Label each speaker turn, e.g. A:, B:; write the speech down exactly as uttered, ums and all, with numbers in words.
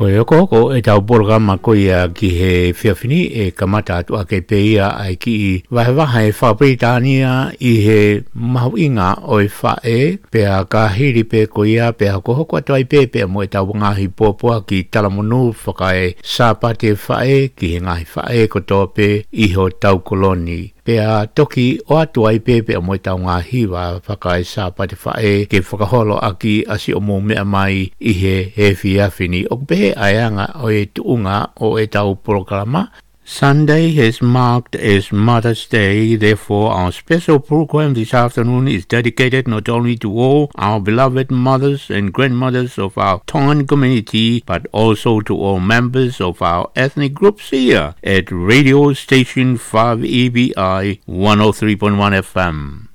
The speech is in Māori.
A: Koyoko ko e tau programa ko ia ki he whiawhini e kamata atu a ke peia ai ki i wahewaha e whapritania i he mahuinga o e whae pea ka hiri pe ko ia pea ko hoko atu ai pe pea mo e tau ngahi pōpua ki talamonu whaka e sāpate whae ki he ngahi whae ko tōpe i ho tau koloni. Pea toki o atu ai pepe o mo tau ngā hiwa whaka e sāpate whae ke whakaholo aki asi o mō mea mai i he he whiawhini o pehe aianga o e tuunga o e tau programa. Sunday is marked as Mother's Day, therefore our special program this afternoon is dedicated not only to all our beloved mothers and grandmothers of our Tongan community, but also to all members of our ethnic groups here at radio station five E B I one oh three point one F M.